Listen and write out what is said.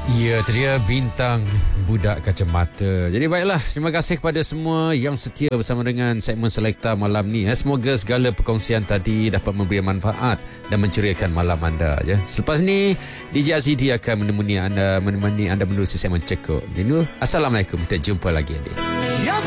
Ya, dia bintang budak kacamata. Jadi baiklah, terima kasih kepada semua yang setia bersama dengan segmen Selekta malam ni. Semoga segala perkongsian tadi dapat memberi manfaat dan menceriakan malam anda. Ya. Selepas ni, DJ Azidi akan menemani anda menerusi segmen Cekok. Jadi, Assalamualaikum. Kita jumpa lagi.